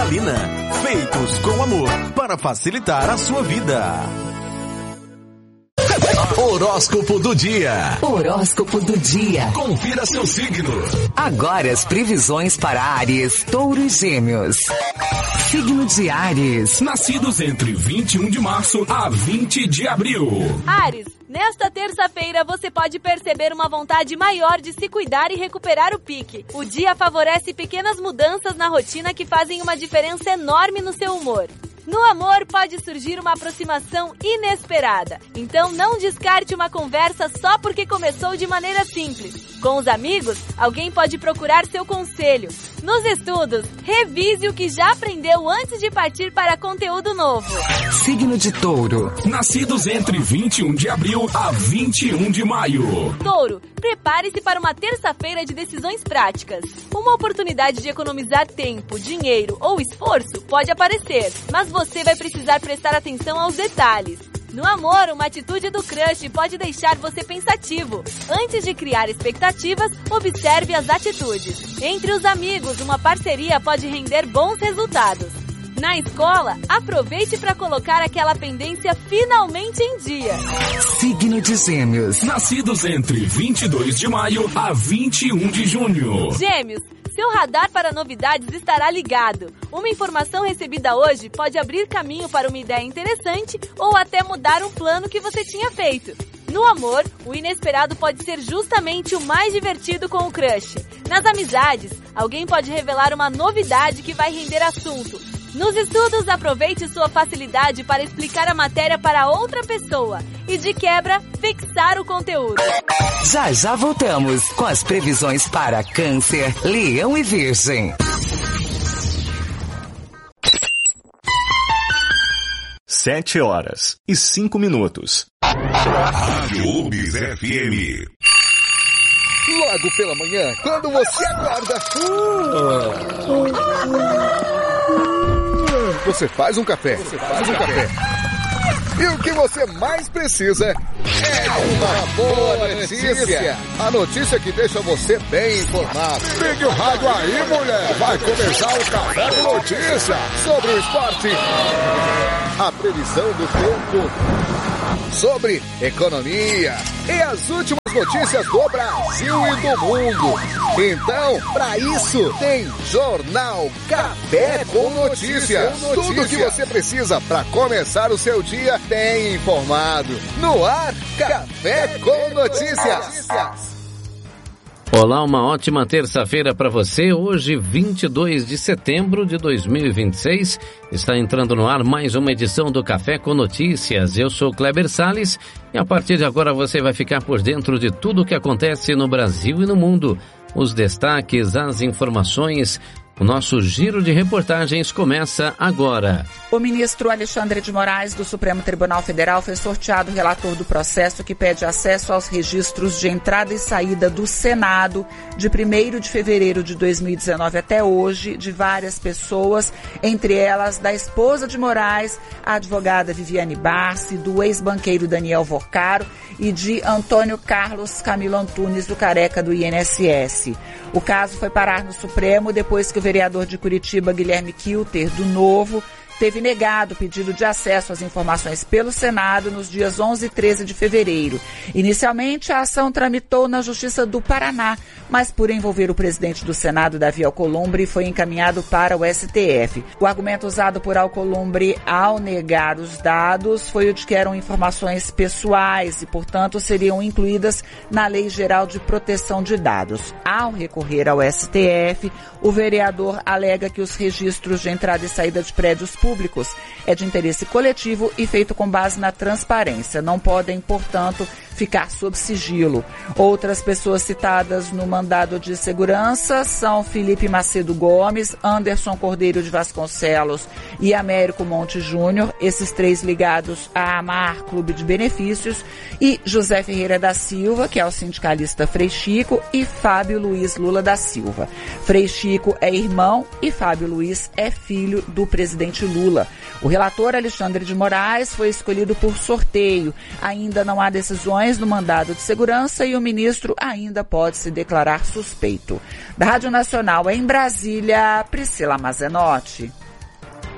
Londrina. Feitos com amor para facilitar a sua vida. Horóscopo do dia. Horóscopo do dia. Confira seu signo. Agora as previsões para Áries, Touro e Gêmeos. Signo de Áries. Nascidos entre 21 de março a 20 de abril. Áries, nesta terça-feira você pode perceber uma vontade maior de se cuidar e recuperar o pique. O dia favorece pequenas mudanças na rotina que fazem uma diferença enorme no seu humor. No amor pode surgir uma aproximação inesperada, então não descarte uma conversa só porque começou de maneira simples. Com os amigos, alguém pode procurar seu conselho. Nos estudos, revise o que já aprendeu antes de partir para conteúdo novo. Signo de Touro. Nascidos entre 21 de abril a 21 de maio. Touro, prepare-se para uma terça-feira de decisões práticas. Uma oportunidade de economizar tempo, dinheiro ou esforço pode aparecer, mas você vai precisar prestar atenção aos detalhes. No amor, uma atitude do crush pode deixar você pensativo. Antes de criar expectativas, observe as atitudes. Entre os amigos, uma parceria pode render bons resultados. Na escola, aproveite para colocar aquela pendência finalmente em dia. Signo de Gêmeos. Nascidos entre 22 de maio a 21 de junho. Gêmeos, seu radar para novidades estará ligado. Uma informação recebida hoje pode abrir caminho para uma ideia interessante ou até mudar um plano que você tinha feito. No amor, o inesperado pode ser justamente o mais divertido com o crush. Nas amizades, alguém pode revelar uma novidade que vai render assunto. Nos estudos, aproveite sua facilidade para explicar a matéria para outra pessoa e, de quebra, fixar o conteúdo. Já voltamos com as previsões para Câncer, Leão e Virgem. 7h05. Rádio UBS FM. Logo pela manhã, quando você acorda, você faz um café. E o que você mais precisa é uma boa notícia. A notícia que deixa você bem informado. Ligue o rádio aí, mulher. Vai começar o Café com Notícia sobre o esporte, a previsão do tempo, sobre economia e as últimas notícias do Brasil e do mundo. Então, para isso, tem Jornal Café com Notícias. Tudo que você precisa para começar o seu dia bem informado. No ar, Café com Notícias. Olá, uma ótima terça-feira para você. Hoje, 22 de setembro de 2026, está entrando no ar mais uma edição do Café com Notícias. Eu sou Kleber Salles e a partir de agora você vai ficar por dentro de tudo o que acontece no Brasil e no mundo. Os destaques, as informações. O nosso giro de reportagens começa agora. O ministro Alexandre de Moraes, do Supremo Tribunal Federal, foi sorteado relator do processo que pede acesso aos registros de entrada e saída do Senado de 1º de fevereiro de 2019 até hoje, de várias pessoas, entre elas da esposa de Moraes, a advogada Viviane Barsi, do ex-banqueiro Daniel Vorcaro e de Antônio Carlos Camilo Antunes, do Careca do INSS. O caso foi parar no Supremo depois que o vereador de Curitiba, Guilherme Kilter, do Novo, teve negado o pedido de acesso às informações pelo Senado nos dias 11 e 13 de fevereiro. Inicialmente, a ação tramitou na Justiça do Paraná, mas por envolver o presidente do Senado, Davi Alcolumbre, foi encaminhado para o STF. O argumento usado por Alcolumbre ao negar os dados foi o de que eram informações pessoais e, portanto, seriam incluídas na Lei Geral de Proteção de Dados. Ao recorrer ao STF, o vereador alega que os registros de entrada e saída de prédios públicos é de interesse coletivo e feito com base na transparência. Não podem, portanto, ficar sob sigilo. Outras pessoas citadas no mandado de segurança são Felipe Macedo Gomes, Anderson Cordeiro de Vasconcelos e Américo Monte Júnior, esses três ligados à Amar Clube de Benefícios, e José Ferreira da Silva, que é o sindicalista Frei Chico, e Fábio Luiz Lula da Silva. Frei Chico é irmão e Fábio Luiz é filho do presidente Lula. O relator Alexandre de Moraes foi escolhido por sorteio. Ainda não há decisões no mandado de segurança e o ministro ainda pode se declarar suspeito. Da Rádio Nacional em Brasília, Priscila Mazenotti.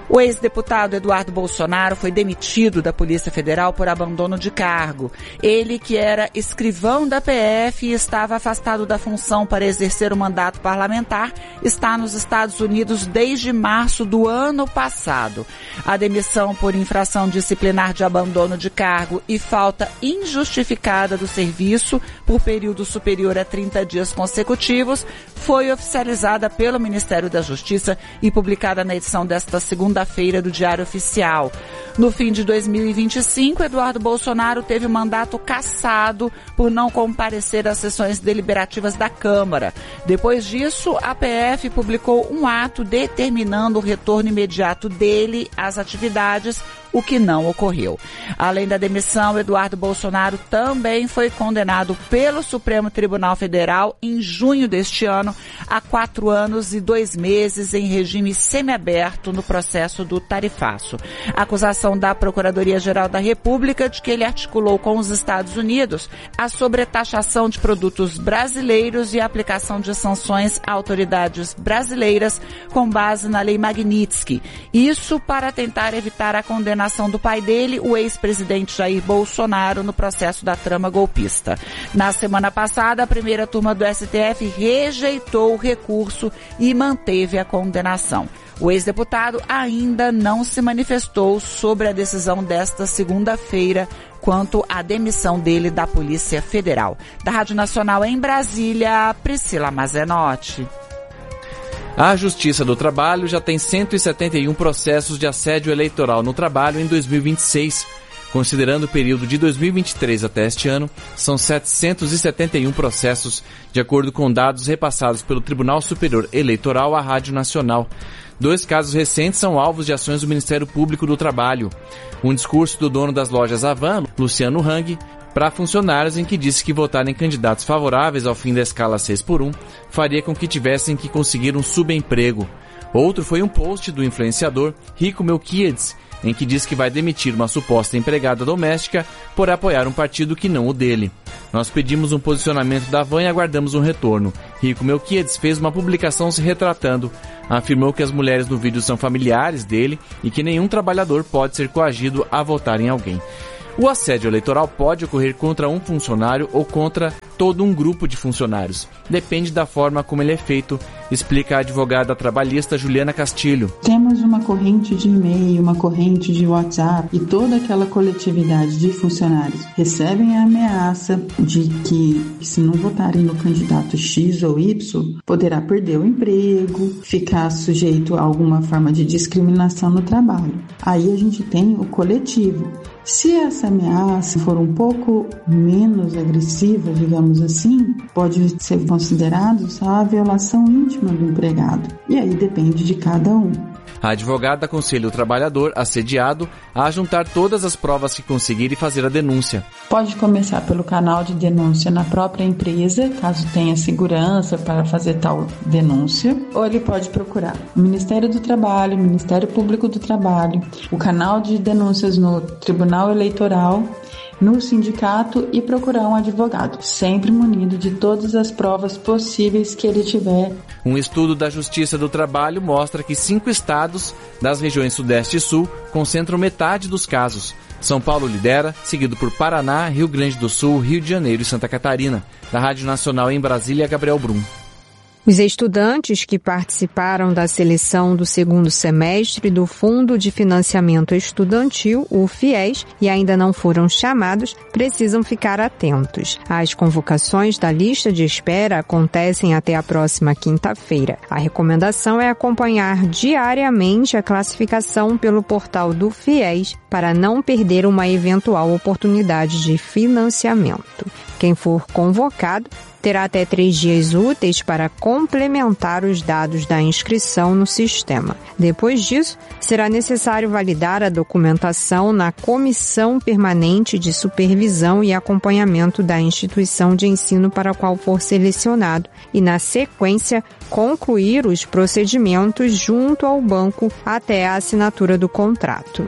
O ex-deputado Eduardo Bolsonaro foi demitido da Polícia Federal por abandono de cargo. Ele, que era escrivão da PF e estava afastado da função para exercer o mandato parlamentar, está nos Estados Unidos desde março do ano passado. A demissão por infração disciplinar de abandono de cargo e falta injustificada do serviço por período superior a 30 dias consecutivos foi oficializada pelo Ministério da Justiça e publicada na edição desta segunda-feira do Diário Oficial. No fim de 2025, Eduardo Bolsonaro teve o mandato cassado por não comparecer às sessões deliberativas da Câmara. Depois disso, a PF publicou um ato determinando o retorno imediato dele às atividades, o que não ocorreu. Além da demissão, Eduardo Bolsonaro também foi condenado pelo Supremo Tribunal Federal em junho deste ano a 4 anos e 2 meses em regime semiaberto no processo do tarifaço. A acusação da Procuradoria-Geral da República de que ele articulou com os Estados Unidos a sobretaxação de produtos brasileiros e a aplicação de sanções a autoridades brasileiras com base na Lei Magnitsky. Isso para tentar evitar a condenação do pai dele, o ex-presidente Jair Bolsonaro, no processo da trama golpista. Na semana passada, a primeira turma do STF rejeitou o recurso e manteve a condenação. O ex-deputado ainda não se manifestou sobre a decisão desta segunda-feira quanto à demissão dele da Polícia Federal. Da Rádio Nacional em Brasília, Priscila Mazenotti. A Justiça do Trabalho já tem 171 processos de assédio eleitoral no trabalho em 2026. Considerando o período de 2023 até este ano, são 771 processos, de acordo com dados repassados pelo Tribunal Superior Eleitoral à Rádio Nacional. 2 casos recentes são alvos de ações do Ministério Público do Trabalho. Um discurso do dono das lojas Havan, Luciano Hang, para funcionários em que disse que votar em candidatos favoráveis ao fim da escala 6x1 faria com que tivessem que conseguir um subemprego. Outro foi um post do influenciador Rico Melquiades, em que diz que vai demitir uma suposta empregada doméstica por apoiar um partido que não o dele. Nós pedimos um posicionamento da Havan e aguardamos um retorno. Rico Melquiades fez uma publicação se retratando. Afirmou que as mulheres no vídeo são familiares dele e que nenhum trabalhador pode ser coagido a votar em alguém. O assédio eleitoral pode ocorrer contra um funcionário ou contra todo um grupo de funcionários. Depende da forma como ele é feito, explica a advogada trabalhista Juliana Castilho. Temos uma corrente de e-mail, uma corrente de WhatsApp e toda aquela coletividade de funcionários recebem a ameaça de que, se não votarem no candidato X ou Y, poderá perder o emprego, ficar sujeito a alguma forma de discriminação no trabalho. Aí a gente tem o coletivo. Se essa ameaça for um pouco menos agressiva, digamos assim, pode ser considerado a violação íntima do empregado. E aí depende de cada um. A advogada aconselha o trabalhador assediado a juntar todas as provas que conseguir e fazer a denúncia. Pode começar pelo canal de denúncia na própria empresa, caso tenha segurança para fazer tal denúncia, ou ele pode procurar o Ministério do Trabalho, o Ministério Público do Trabalho, o canal de denúncias no Tribunal Eleitoral, no sindicato e procurar um advogado, sempre munido de todas as provas possíveis que ele tiver. Um estudo da Justiça do Trabalho mostra que 5 estados das regiões Sudeste e Sul concentram metade dos casos. São Paulo lidera, seguido por Paraná, Rio Grande do Sul, Rio de Janeiro e Santa Catarina. Da Rádio Nacional em Brasília, Gabriel Brum. Os estudantes que participaram da seleção do segundo semestre do Fundo de Financiamento Estudantil, o FIES, e ainda não foram chamados, precisam ficar atentos. As convocações da lista de espera acontecem até a próxima quinta-feira. A recomendação é acompanhar diariamente a classificação pelo portal do FIES para não perder uma eventual oportunidade de financiamento. Quem for convocado terá até 3 dias úteis para complementar os dados da inscrição no sistema. Depois disso, será necessário validar a documentação na Comissão Permanente de Supervisão e Acompanhamento da instituição de ensino para a qual for selecionado e, na sequência, concluir os procedimentos junto ao banco até a assinatura do contrato.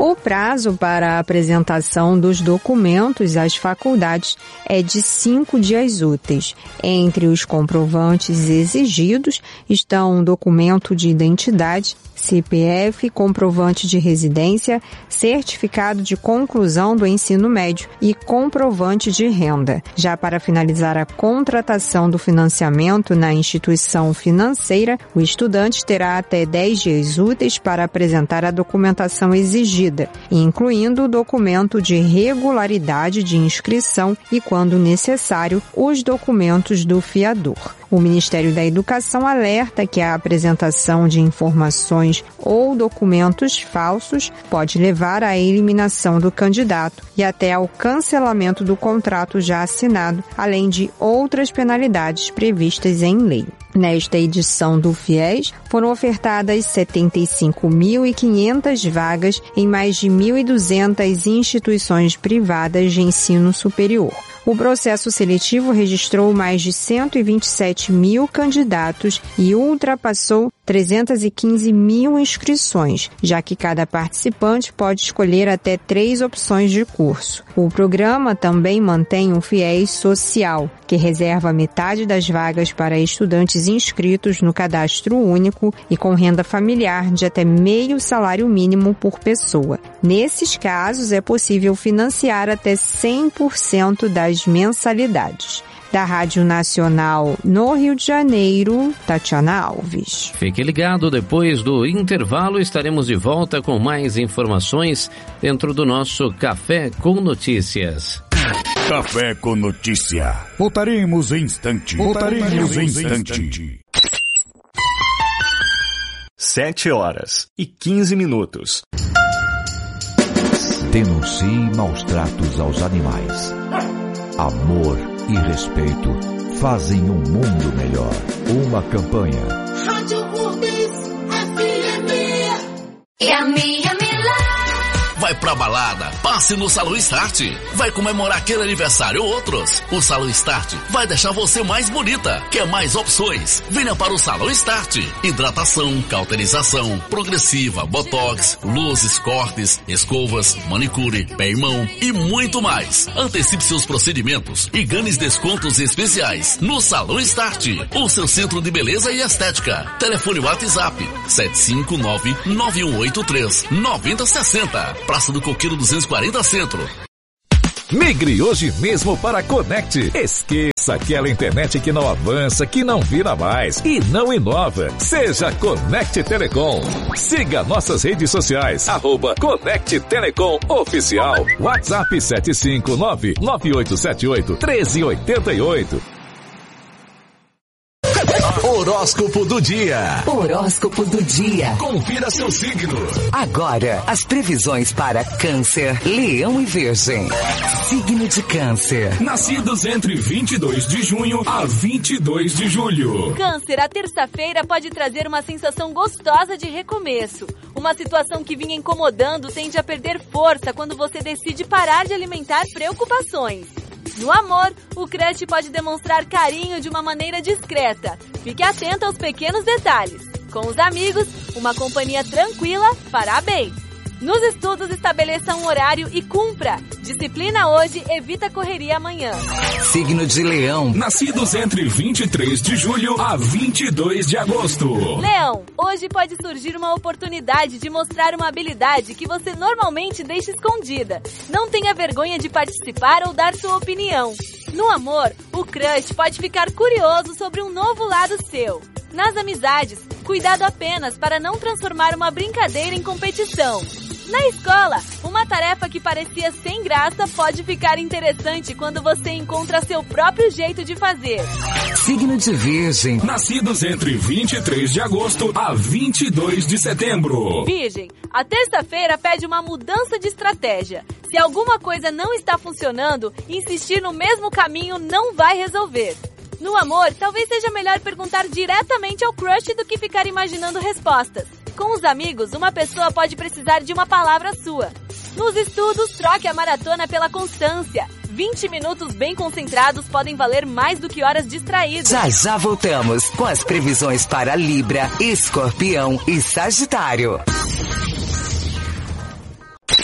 O prazo para a apresentação dos documentos às faculdades é de 5 dias úteis. Entre os comprovantes exigidos estão documento de identidade, CPF, comprovante de residência, certificado de conclusão do ensino médio e comprovante de renda. Já para finalizar a contratação do financiamento na instituição financeira, o estudante terá até 10 dias úteis para apresentar a documentação exigida, incluindo o documento de regularidade de inscrição e, quando necessário, os documentos do fiador. O Ministério da Educação alerta que a apresentação de informações ou documentos falsos pode levar à eliminação do candidato e até ao cancelamento do contrato já assinado, além de outras penalidades previstas em lei. Nesta edição do FIES, foram ofertadas 75.500 vagas em mais de 1.200 instituições privadas de ensino superior. O processo seletivo registrou mais de 127 mil candidatos e ultrapassou 315 mil inscrições, já que cada participante pode escolher até 3 opções de curso. O programa também mantém um FIES social, que reserva metade das vagas para estudantes inscritos no cadastro único e com renda familiar de até meio salário mínimo por pessoa. Nesses casos, é possível financiar até 100% das mensalidades. Da Rádio Nacional no Rio de Janeiro, Tatiana Alves. Fique ligado, depois do intervalo estaremos de volta com mais informações dentro do nosso Café com Notícias. Café com Notícia. Voltaremos em instante. 7h15. Denuncie maus-tratos aos animais. Amor e respeito fazem um mundo melhor. Uma campanha. Rádio Urbis FM. Yummy, yummy life. Vai pra balada, passe no Salão Start. Vai comemorar aquele aniversário ou outros. O Salão Start vai deixar você mais bonita. Quer mais opções? Venha para o Salão Start. Hidratação, cauterização, progressiva, botox, luzes, cortes, escovas, manicure, pé e mão e muito mais. Antecipe seus procedimentos e ganhe descontos especiais no Salão Start, o seu centro de beleza e estética. Telefone WhatsApp 759-9183-9060. Praça do Coqueiro 240 Centro. Migre hoje mesmo para a Conect. Esqueça aquela internet que não avança, que não vira mais e não inova. Seja Conect Telecom. Siga nossas redes sociais, @Conect Telecom Oficial. WhatsApp 759-9878-1388. Horóscopo do dia. Horóscopo do dia. Confira seu signo. Agora, as previsões para Câncer, Leão e Virgem. Signo de Câncer. Nascidos entre 22 de junho a 22 de julho. Câncer, a terça-feira pode trazer uma sensação gostosa de recomeço. Uma situação que vinha incomodando tende a perder força quando você decide parar de alimentar preocupações. No amor, o crush pode demonstrar carinho de uma maneira discreta. Fique atento aos pequenos detalhes. Com os amigos, uma companhia tranquila fará bem. Nos estudos, estabeleça um horário e cumpra. Disciplina hoje, evita correria amanhã. Signo de Leão. Nascidos entre 23 de julho a 22 de agosto. Leão, hoje pode surgir uma oportunidade de mostrar uma habilidade que você normalmente deixa escondida. Não tenha vergonha de participar ou dar sua opinião. No amor, o crush pode ficar curioso sobre um novo lado seu. Nas amizades, cuidado apenas para não transformar uma brincadeira em competição. Na escola, uma tarefa que parecia sem graça pode ficar interessante quando você encontra seu próprio jeito de fazer. Signo de Virgem. Nascidos entre 23 de agosto a 22 de setembro. Virgem, a terça-feira pede uma mudança de estratégia. Se alguma coisa não está funcionando, insistir no mesmo caminho não vai resolver. No amor, talvez seja melhor perguntar diretamente ao crush do que ficar imaginando respostas. Com os amigos, uma pessoa pode precisar de uma palavra sua. Nos estudos, troque a maratona pela constância. 20 minutos bem concentrados podem valer mais do que horas distraídas. Já voltamos com as previsões para Libra, Escorpião e Sagitário.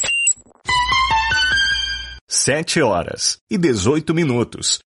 7h18.